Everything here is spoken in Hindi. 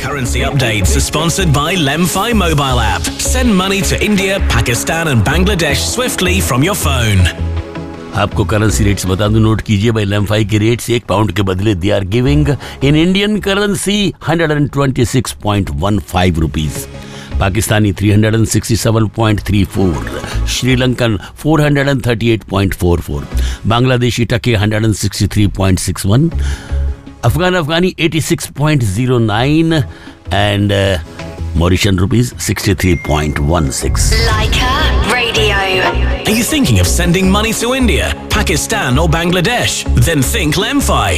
Currency updates are sponsored by Lemfi mobile app. Send money to India, Pakistan and Bangladesh swiftly from your phone. आपको करेंसी रेट्स बता दूं, नोट कीजिए भाई। लेमफाई के रेट्स 1 पाउंड के बदले they are giving in Indian currency 126.15 rupees, Pakistani 367.34, Sri Lankan 438.44, Bangladeshi टके 163.61, अफगानी 86.09 and Mauritian rupees 63.16. Leica Radio. Are you thinking of sending money to India, Pakistan or Bangladesh? Then think Lemfi.